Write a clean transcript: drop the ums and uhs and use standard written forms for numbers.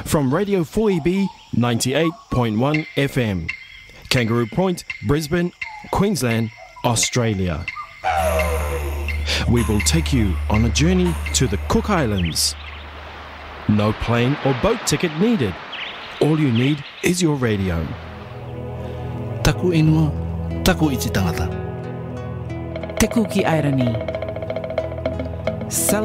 from Radio 4EB 98.1 FM. Kangaroo Point, Brisbane, Queensland, Australia. We will take you on a journey to the Cook Islands. No plane or boat ticket needed. All you need is your radio. Taku inua, taku iti tangata. Te kuki airani.